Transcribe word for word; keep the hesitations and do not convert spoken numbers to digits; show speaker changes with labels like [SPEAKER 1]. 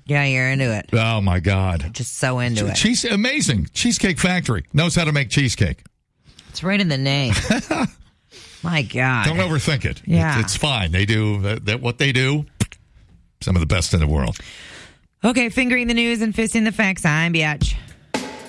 [SPEAKER 1] Yeah, you're into it.
[SPEAKER 2] Oh, my God.
[SPEAKER 1] Just so into it.
[SPEAKER 2] Cheese, amazing. Cheesecake Factory knows how to make cheesecake.
[SPEAKER 1] It's right in the name. My God.
[SPEAKER 2] Don't overthink it.
[SPEAKER 1] Yeah.
[SPEAKER 2] It's, it's fine. They do that, that. What they do, some of the best in the world.
[SPEAKER 1] Okay, fingering the news and fisting the facts. I'm Biatch.